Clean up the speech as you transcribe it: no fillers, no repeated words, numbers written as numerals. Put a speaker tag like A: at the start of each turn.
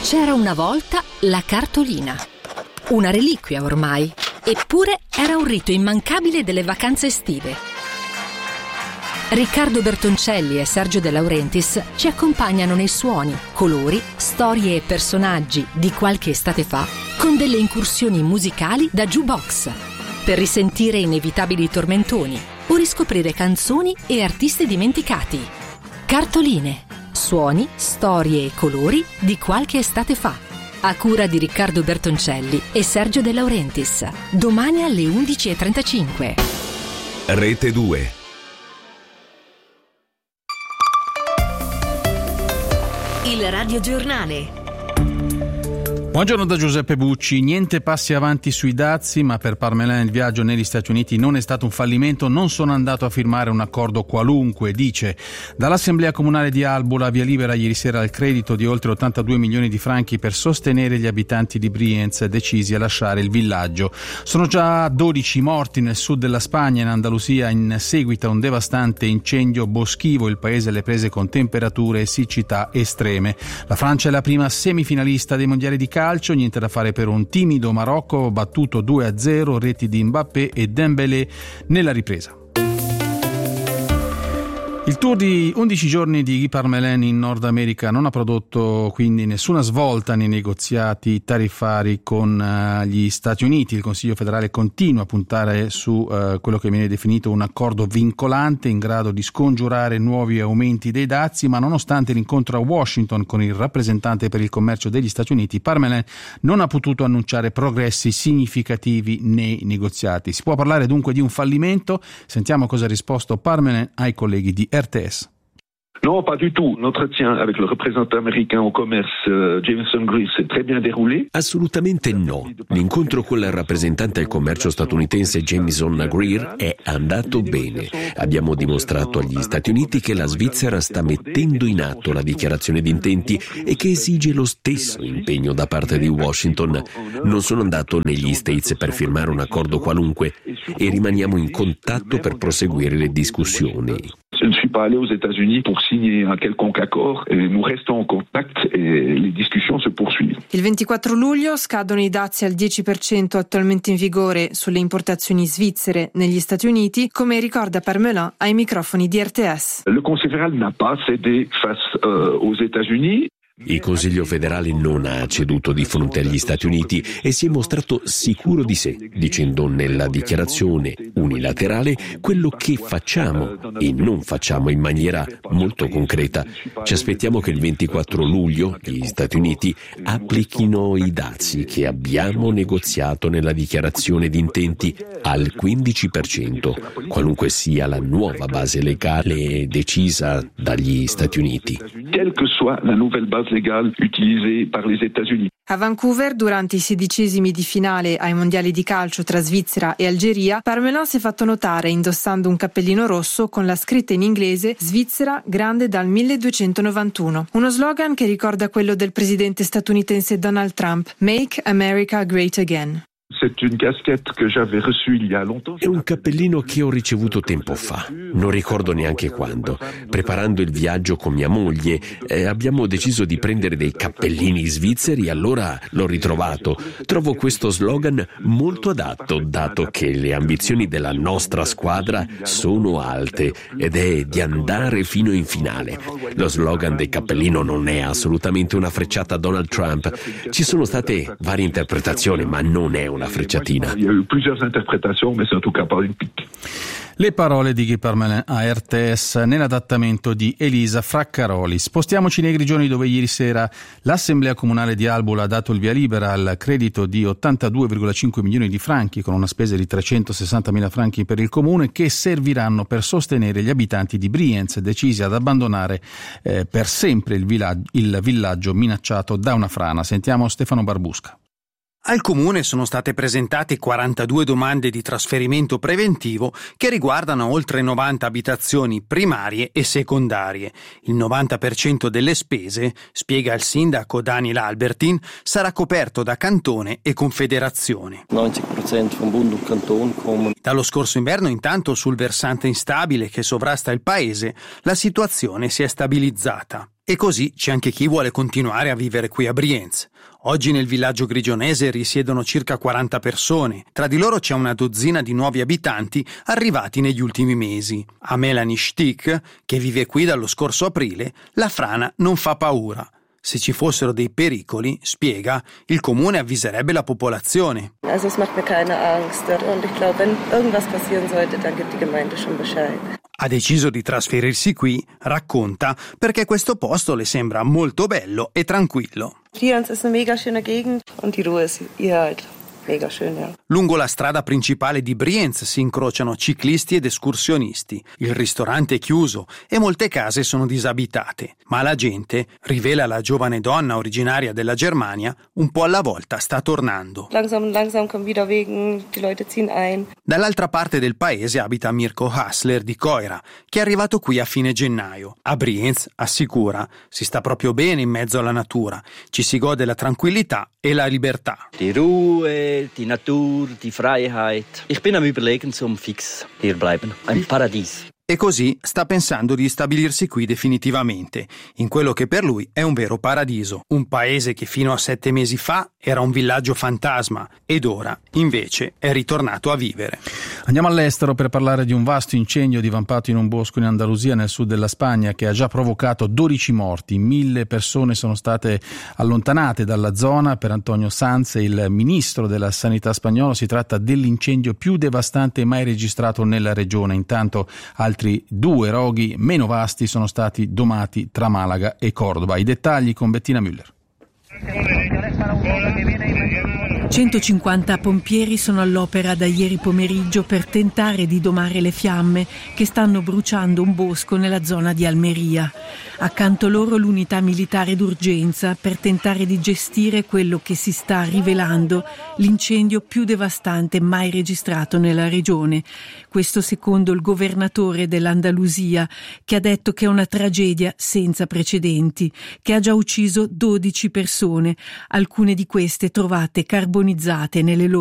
A: C'era una volta la cartolina, una reliquia ormai, eppure era un rito immancabile delle vacanze estive. Riccardo Bertoncelli e Sergio De Laurentiis ci accompagnano nei suoni, colori, storie e personaggi di qualche estate fa con delle incursioni musicali da jukebox per risentire inevitabili tormentoni o riscoprire canzoni e artisti dimenticati. Cartoline, suoni, storie e colori di qualche estate fa. A cura di Riccardo Bertoncelli e Sergio De Laurentiis. Domani alle 11:35.
B: Rete 2.
A: Il radiogiornale.
C: Buongiorno da Giuseppe Bucci. Niente passi avanti sui dazi, ma per Parmelin il viaggio negli Stati Uniti non è stato un fallimento. Non sono andato a firmare un accordo qualunque, dice. Dall'Assemblea Comunale di Albula via libera ieri sera al credito di oltre 82 milioni di franchi per sostenere gli abitanti di Brienz decisi a lasciare il villaggio. Sono già 12 morti nel sud della Spagna, in Andalusia, in seguito a un devastante incendio boschivo. Il paese alle prese con temperature e siccità estreme. La Francia è la prima semifinalista dei mondiali di calcio, niente da fare per un timido Marocco battuto 2-0, reti di Mbappé e Dembélé nella ripresa. Il tour di 11 giorni di Guy Parmelin in Nord America non ha prodotto quindi nessuna svolta nei negoziati tariffari con gli Stati Uniti. Il Consiglio federale continua a puntare su quello che viene definito un accordo vincolante in grado di scongiurare nuovi aumenti dei dazi, ma nonostante l'incontro a Washington con il rappresentante per il commercio degli Stati Uniti, Parmelin non ha potuto annunciare progressi significativi nei negoziati. Si può parlare dunque di un fallimento? Sentiamo cosa ha risposto Parmelin ai colleghi di RTS.
D: Non, pas du tout. L'entretien avec le représentant américain au commerce, Jameson Greer, s'est très bien déroulé.
E: Assolutamente no. L'incontro con il rappresentante al commercio statunitense Jameson Greer è andato bene. Abbiamo dimostrato agli Stati Uniti che la Svizzera sta mettendo in atto la dichiarazione di intenti e che esige lo stesso impegno da parte di Washington. Non sono andato negli States per firmare un accordo qualunque e rimaniamo in contatto per proseguire le discussioni.
D: Je ne suis pas allé aux États-Unis pour signer un quelconque accord et nous restons en contact et les discussions se poursuivent.
F: Il 24 luglio scadono i dazi al 10% attualmente in vigore sulle importazioni svizzere negli Stati Uniti, come ricorda Parmelin ai microfoni di RTS.
D: Le Conseil fédéral n'a pas cédé face aux États-Unis.
E: Il Consiglio federale non ha ceduto di fronte agli Stati Uniti e si è mostrato sicuro di sé, dicendo nella dichiarazione unilaterale quello che facciamo e non facciamo in maniera molto concreta. Ci aspettiamo che il 24 luglio gli Stati Uniti applichino i dazi che abbiamo negoziato nella dichiarazione di intenti al 15%, qualunque sia la nuova base legale decisa dagli Stati Uniti.
D: Quelle que soit la nouvelle base légale utilisée par les États-Unis.
F: A Vancouver, durante i 16esimi di finale ai mondiali di calcio tra Svizzera e Algeria, Parmelin si è fatto notare indossando un cappellino rosso con la scritta in inglese Svizzera grande dal 1291, uno slogan che ricorda quello del presidente statunitense Donald Trump, Make America Great Again.
D: C'est une casquette que j'avais reçue il y a longtemps.
E: È un cappellino che ho ricevuto tempo fa, non ricordo neanche quando. Preparando il viaggio con mia moglie abbiamo deciso di prendere dei cappellini svizzeri, allora l'ho ritrovato. Trovo questo slogan molto adatto, dato che le ambizioni della nostra squadra sono alte ed è di andare fino in finale. Lo slogan del cappellino non è assolutamente una frecciata a Donald Trump. Ci sono state varie interpretazioni, ma non è una frecciatina.
D: Il y a eu plusieurs interprétations, mais c'est en tout cas pas une pique.
C: Le parole di Guy Parmelin a RTS nell'adattamento di Elisa Fraccaroli. Spostiamoci nei Grigioni, dove ieri sera l'Assemblea Comunale di Albula ha dato il via libera al credito di 82,5 milioni di franchi, con una spesa di 360.000 franchi per il comune, che serviranno per sostenere gli abitanti di Brienz decisi ad abbandonare per sempre il villaggio minacciato da una frana. Sentiamo Stefano Barbusca.
G: Al Comune sono state presentate 42 domande di trasferimento preventivo che riguardano oltre 90 abitazioni primarie e secondarie. Il 90% delle spese, spiega il sindaco Daniel Albertin, sarà coperto da Cantone e Confederazione.
H: 90% vom Bund und Kanton kommen.
G: Dallo scorso inverno, intanto, sul versante instabile che sovrasta il paese, la situazione si è stabilizzata. E così c'è anche chi vuole continuare a vivere qui a Brienz. Oggi nel villaggio grigionese risiedono circa 40 persone. Tra di loro c'è una dozzina di nuovi abitanti arrivati negli ultimi mesi. A Melanie Stick, che vive qui dallo scorso aprile, la frana non fa paura. Se ci fossero dei pericoli, spiega, il comune avviserebbe la popolazione.
I: Also es macht mir keine Angst und ich glaube, wenn irgendwas passieren sollte, dann gibt die Gemeinde schon Bescheid.
G: Ha deciso di trasferirsi qui, racconta, perché questo posto le sembra molto bello e tranquillo.
I: Brienz ist eine mega schöne Gegend und die Ruhe ist hier halt mega schön, ja.
G: Lungo la strada principale di Brienz si incrociano ciclisti ed escursionisti. Il ristorante è chiuso e molte case sono disabitate. Ma la gente, rivela la giovane donna originaria della Germania, un po' alla volta sta tornando.
I: Langsam kommen wieder Wegen, die Leute ziehen ein.
G: Dall'altra parte del paese abita Mirko Hassler di Coira, che è arrivato qui a fine gennaio. A Brienz, assicura, si sta proprio bene in mezzo alla natura. Ci si gode la tranquillità e la libertà.
H: Die Ruhe, die Natur, die Freiheit. Ich bin am Überlegen zum fix hier bleiben. Ein Paradies.
G: E così sta pensando di stabilirsi qui definitivamente, in quello che per lui è un vero paradiso, un paese che fino a 7 mesi fa era un villaggio fantasma ed ora, invece, è ritornato a vivere.
C: Andiamo all'estero per parlare di un vasto incendio divampato in un bosco in Andalusia, nel sud della Spagna, che ha già provocato 12 morti. 1000 persone sono state allontanate dalla zona. Per Antonio Sanz, il ministro della sanità spagnolo, si tratta dell'incendio più devastante mai registrato nella regione. Intanto altri 2 roghi meno vasti sono stati domati tra Malaga e Cordoba. I dettagli con Bettina Müller.
J: 150 pompieri sono all'opera da ieri pomeriggio per tentare di domare le fiamme che stanno bruciando un bosco nella zona di Almeria. Accanto loro l'unità militare d'urgenza per tentare di gestire quello che si sta rivelando l'incendio più devastante mai registrato nella regione. Questo secondo il governatore dell'Andalusia, che ha detto che è una tragedia senza precedenti, che ha già ucciso 12 persone, alcune di queste trovate carbonizzate nelle loro